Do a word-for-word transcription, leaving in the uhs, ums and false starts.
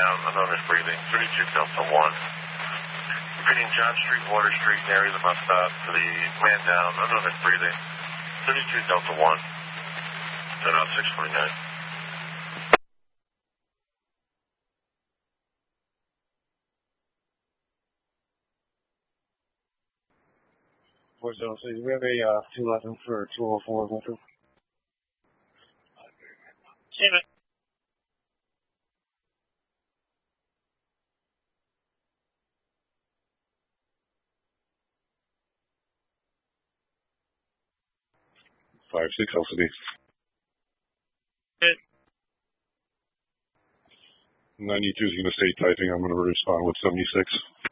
down, unknown is breathing, thirty-two Delta one. Repeating John Street, Water Street, area of the bus stop for the man down, unknown is breathing, thirty-two Delta one. Turn out six forty-nine. four zero six, we have a uh, two eleven for two oh four Metro. Damn it. five six L C D. Good. ninety-two is going to stay typing. I'm going to respond with seventy-six.